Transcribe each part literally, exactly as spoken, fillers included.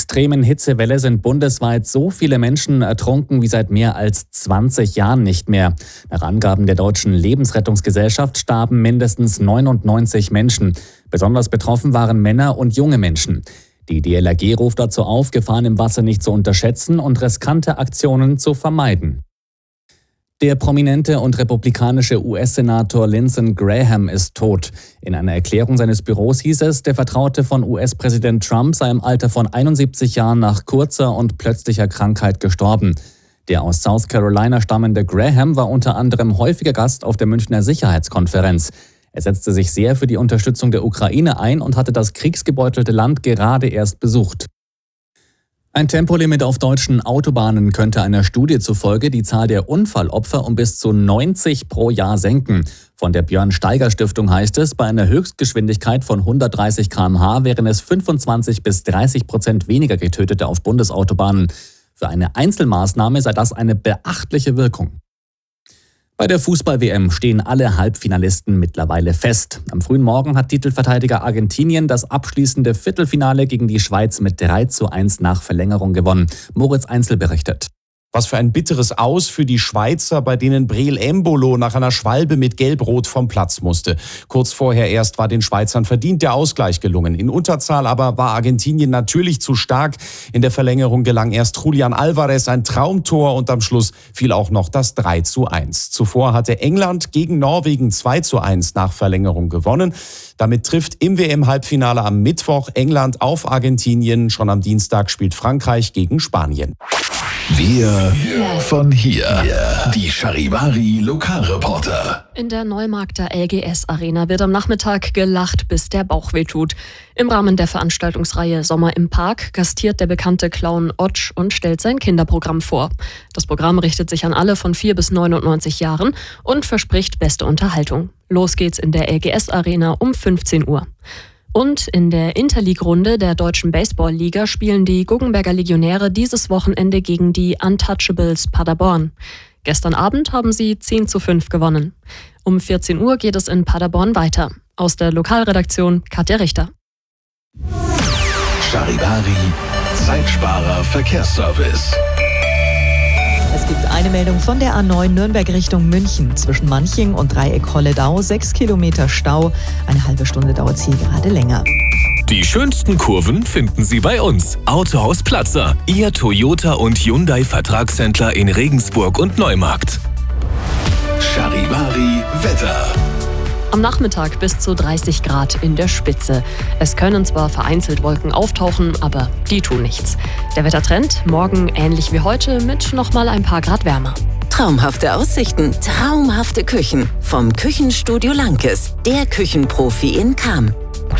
extremen Hitzewelle sind bundesweit so viele Menschen ertrunken wie seit mehr als zwanzig Jahren nicht mehr. Nach Angaben der Deutschen Lebensrettungsgesellschaft starben mindestens neunundneunzig Menschen. Besonders betroffen waren Männer und junge Menschen. Die D L R G ruft dazu auf, Gefahren im Wasser nicht zu unterschätzen und riskante Aktionen zu vermeiden. Der prominente und republikanische U S-Senator Lindsey Graham ist tot. In einer Erklärung seines Büros hieß es, der Vertraute von U S-Präsident Trump sei im Alter von einundsiebzig Jahren nach kurzer und plötzlicher Krankheit gestorben. Der aus South Carolina stammende Graham war unter anderem häufiger Gast auf der Münchner Sicherheitskonferenz. Er setzte sich sehr für die Unterstützung der Ukraine ein und hatte das kriegsgebeutelte Land gerade erst besucht. Ein Tempolimit auf deutschen Autobahnen könnte einer Studie zufolge die Zahl der Unfallopfer um bis zu neunzig pro Jahr senken. Von der Björn-Steiger-Stiftung heißt es, bei einer Höchstgeschwindigkeit von hundertdreißig Kilometer pro Stunde wären es fünfundzwanzig bis dreißig Prozent weniger Getötete auf Bundesautobahnen. Für eine Einzelmaßnahme sei das eine beachtliche Wirkung. Bei der Fußball-W M stehen alle Halbfinalisten mittlerweile fest. Am frühen Morgen hat Titelverteidiger Argentinien das abschließende Viertelfinale gegen die Schweiz mit drei zu eins nach Verlängerung gewonnen. Moritz Einzel berichtet. Was für ein bitteres Aus für die Schweizer, bei denen Breel Embolo nach einer Schwalbe mit Gelb-Rot vom Platz musste. Kurz vorher erst war den Schweizern verdient der Ausgleich gelungen. In Unterzahl aber war Argentinien natürlich zu stark. In der Verlängerung gelang erst Julian Alvarez ein Traumtor und am Schluss fiel auch noch das drei zu eins. Zuvor hatte England gegen Norwegen zwei zu eins nach Verlängerung gewonnen. Damit trifft im W M-Halbfinale am Mittwoch England auf Argentinien. Schon am Dienstag spielt Frankreich gegen Spanien. Wir von hier. Die Charivari Lokalreporter. In der Neumarkter L G S Arena wird am Nachmittag gelacht, bis der Bauch wehtut. Im Rahmen der Veranstaltungsreihe Sommer im Park gastiert der bekannte Clown Otsch und stellt sein Kinderprogramm vor. Das Programm richtet sich an alle von vier bis neunundneunzig Jahren und verspricht beste Unterhaltung. Los geht's in der L G S Arena um fünfzehn Uhr. Und in der Interleague-Runde der Deutschen Baseball-Liga spielen die Guggenberger Legionäre dieses Wochenende gegen die Untouchables Paderborn. Gestern Abend haben sie zehn zu fünf gewonnen. Um vierzehn Uhr geht es in Paderborn weiter. Aus der Lokalredaktion Katja Richter. Charivari Zeitsparer Verkehrsservice. Es gibt eine Meldung von der A neun Nürnberg Richtung München. Zwischen Manching und Dreieck Holledau sechs Kilometer Stau. Eine halbe Stunde dauert es hier gerade länger. Die schönsten Kurven finden Sie bei uns. Autohaus Platzer, Ihr Toyota und Hyundai Vertragshändler in Regensburg und Neumarkt. Charivari Wetter. Am Nachmittag bis zu dreißig Grad in der Spitze. Es können zwar vereinzelt Wolken auftauchen, aber die tun nichts. Der Wettertrend morgen ähnlich wie heute mit nochmal ein paar Grad wärmer. Traumhafte Aussichten, traumhafte Küchen. Vom Küchenstudio Lankes, der Küchenprofi in Cham.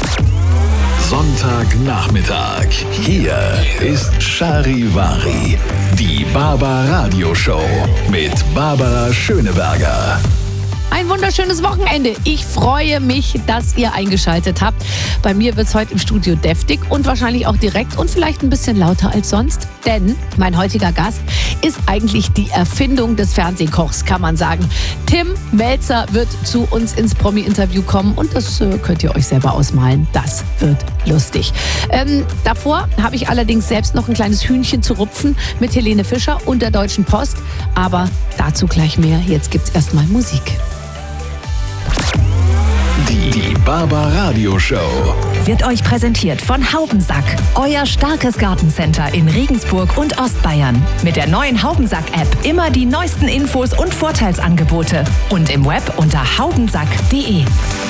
Sonntagnachmittag. Hier ist Charivari, die Barbara Radio Show mit Barbara Schöneberger. Ein wunderschönes Wochenende. Ich freue mich, dass ihr eingeschaltet habt. Bei mir wird es heute im Studio deftig und wahrscheinlich auch direkt und vielleicht ein bisschen lauter als sonst. Denn mein heutiger Gast ist eigentlich die Erfindung des Fernsehkochs, kann man sagen. Tim Mälzer wird zu uns ins Promi-Interview kommen und das äh, könnt ihr euch selber ausmalen. Das wird lustig. Ähm, davor habe ich allerdings selbst noch ein kleines Hühnchen zu rupfen mit Helene Fischer und der Deutschen Post. Aber dazu gleich mehr. Jetzt gibt's erstmal Musik. Die, die Barbara Radio Show wird euch präsentiert von Haubensack, euer starkes Gartencenter in Regensburg und Ostbayern. Mit der neuen Haubensack-App immer die neuesten Infos und Vorteilsangebote und im Web unter haubensack punkt de.